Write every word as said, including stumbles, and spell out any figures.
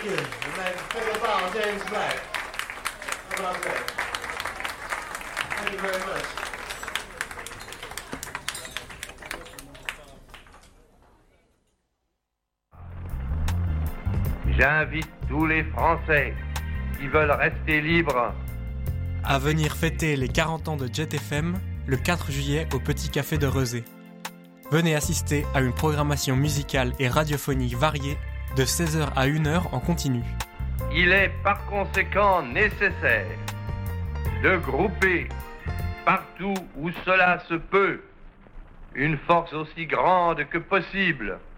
Thank you. And then take a bow, James Black. How about that? Thank you very much. J'invite tous les Français qui veulent rester libres à venir fêter les quarante ans de Jet F M le quatre juillet au Petit Café de Rezé. Venez assister à une programmation musicale et radiophonique variée de seize heures à une heure en continu. Il est par conséquent nécessaire de grouper partout où cela se peut une force aussi grande que possible